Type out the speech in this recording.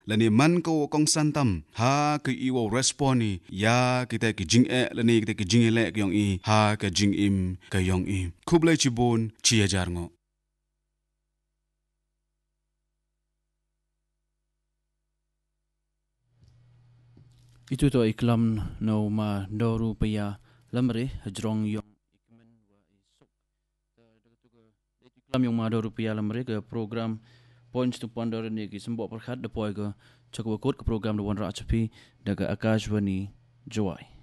lani man ko kong santam ha ke iwo responi ya kita ki jing e lani kita ki jing le kyong i ha ka jing im ka yong i khuble chibon chia jar ngo Itu to iklam no ma doru paya lamre hajrong yong ikmen wa isok iklam yong ma doru paya lamre ke program points to ponder ni ki sembo perkhat de poi ke cakwa kot ke program de wan ra chapi daga akashwani joy